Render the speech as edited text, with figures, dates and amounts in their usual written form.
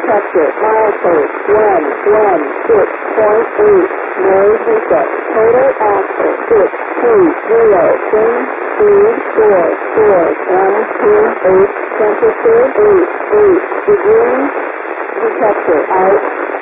detector, milepost 116.8, noise reset, total axle 630, change speed 44128, temperature 88 degrees, detector out.